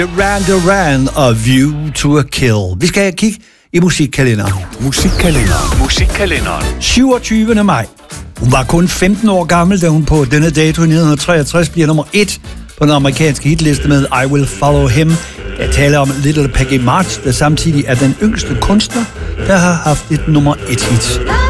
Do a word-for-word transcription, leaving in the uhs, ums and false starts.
Duran Duran og View to a Kill. Vi skal kigge i musikkalenderen. Musikkalenderen. Musikkalenderen. syvogtyvende maj. Hun var kun femten år gammel, da hun på denne dato i nitten treogtres bliver nummer et på den amerikanske hitliste med I Will Follow Him. Jeg taler om Little Peggy March, der samtidig er den yngste kunstner, der har haft et nummer et hit.